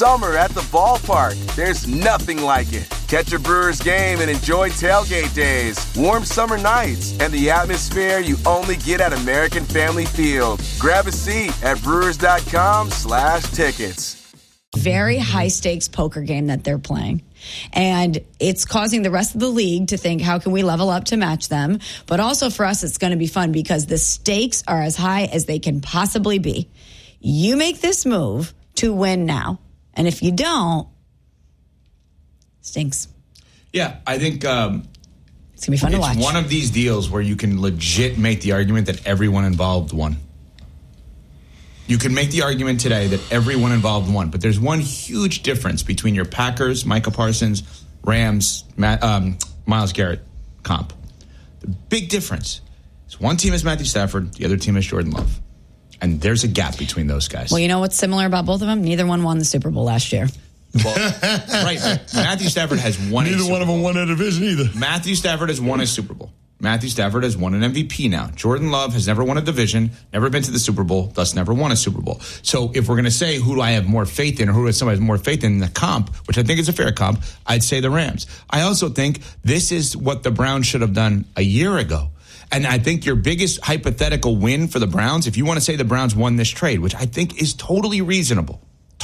summer at the ballpark. There's nothing like it. Catch a Brewers game and enjoy tailgate days, warm summer nights, and the atmosphere you only get at American Family Field. Grab a seat at brewers.com/tickets. Very high stakes poker game that they're playing. And it's causing the rest of the league to think, how can we level up to match them? But also for us, it's going to be fun because the stakes are as high as they can possibly be. You make this move to win now. And if you don't, stinks. Yeah, I think it's going to be fun to watch. It's one of these deals where you can legit make the argument that everyone involved won. You can make the argument today that everyone involved won, but there's one huge difference between your Packers, Micah Parsons, Rams, Myles Garrett comp. The big difference is one team is Matthew Stafford, the other team is Jordan Love. And there's a gap between those guys. Well, you know what's similar about both of them? Neither one won the Super Bowl last year. Well, right. Matthew Stafford has won Neither one of them won a division either. Matthew Stafford has won a Super Bowl. Matthew Stafford has won an MVP now. Jordan Love has never won a division, never been to the Super Bowl, thus never won a Super Bowl. So if we're going to say who do I have more faith in or who does somebody have more faith in the comp, which I think is a fair comp, I'd say the Rams. I also think this is what the Browns should have done a year ago. And I think your biggest hypothetical win for the Browns, if you want to say the Browns won this trade, which I think is totally reasonable,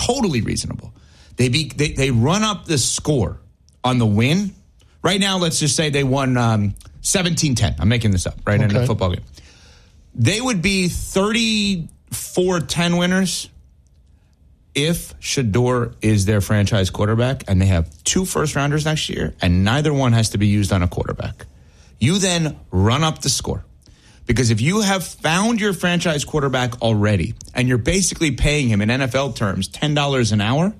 they run up the score on the win. Right now, let's just say they won 17-10. I'm making this up, right, in a football game. They would be 34-10 winners if Shedeur is their franchise quarterback and they have 2 first-rounders next year and neither one has to be used on a quarterback. You then run up the score. Because if you have found your franchise quarterback already and you're basically paying him in NFL terms $10 an hour,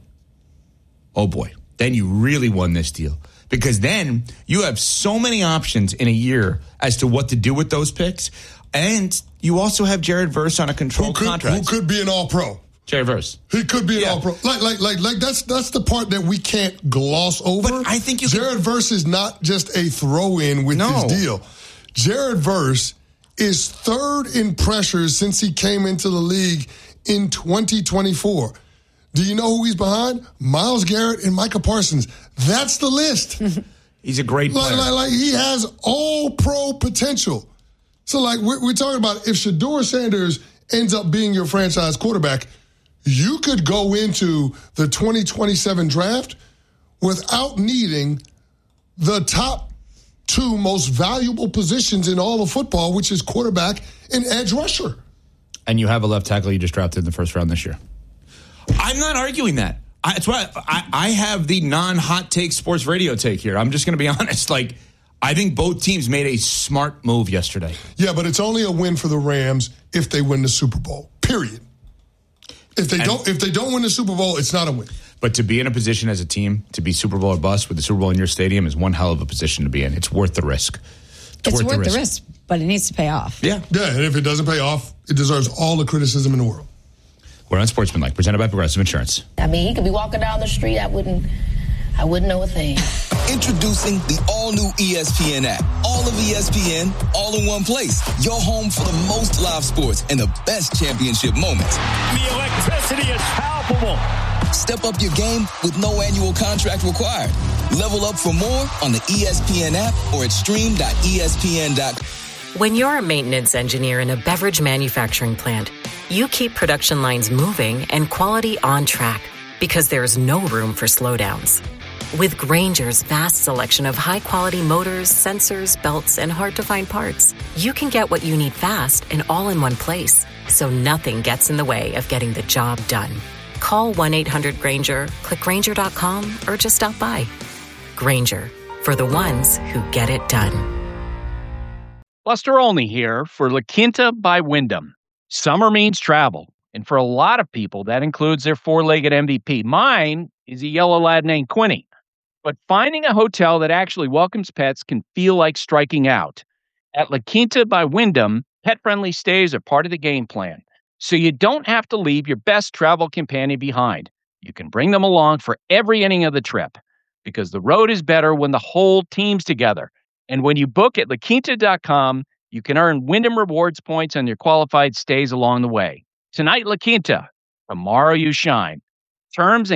oh boy, then you really won this deal. Because then you have so many options in a year as to what to do with those picks. And you also have Jared Verse on a controlled contract. Who could be an all-pro. Jared Verse. He could be an all-pro. Like that's the part that we can't gloss over. But I think Jared Verse is not just a throw-in with this deal. Jared Verse is 3rd in pressures since he came into the league in 2024. Do you know who he's behind? Myles Garrett and Micah Parsons. That's the list. He's a great player. Like he has all pro potential. So we're talking about if Shedeur Sanders ends up being your franchise quarterback, you could go into the 2027 draft without needing the top 2 most valuable positions in all of football, which is quarterback and edge rusher. And you have a left tackle you just drafted in the first round this year. I'm not arguing that. That's why I have the non-hot take sports radio take here. I'm just going to be honest. I think both teams made a smart move yesterday. Yeah, but it's only a win for the Rams if they win the Super Bowl. Period. If they don't win the Super Bowl, it's not a win. But to be in a position as a team to be Super Bowl or bust with the Super Bowl in your stadium is one hell of a position to be in. It's worth the risk. It's worth the risk, but it needs to pay off. Yeah. Yeah, and if it doesn't pay off, it deserves all the criticism in the world. We're on Sportsmanlike, presented by Progressive Insurance. I mean, he could be walking down the street. I wouldn't know a thing. Introducing the all-new ESPN app. All of ESPN, all in one place. Your home for the most live sports and the best championship moments. The electricity is palpable. Step up your game with no annual contract required. Level up for more on the ESPN app or at stream.espn.com. When you're a maintenance engineer in a beverage manufacturing plant, you keep production lines moving and quality on track because there's no room for slowdowns. With Grainger's vast selection of high-quality motors, sensors, belts, and hard-to-find parts, you can get what you need fast and all in one place, so nothing gets in the way of getting the job done. Call 1-800-GRAINGER, click Grainger.com, or just stop by. Grainger, for the ones who get it done. Buster Olney here for La Quinta by Wyndham. Summer means travel, and for a lot of people, that includes their 4-legged MVP. Mine is a yellow lad named Quinny. But finding a hotel that actually welcomes pets can feel like striking out. At La Quinta by Wyndham, pet-friendly stays are part of the game plan, so you don't have to leave your best travel companion behind. You can bring them along for every inning of the trip, because the road is better when the whole team's together. And when you book at LaQuinta.com, you can earn Wyndham Rewards points on your qualified stays along the way. Tonight, La Quinta. Tomorrow, you shine. Terms and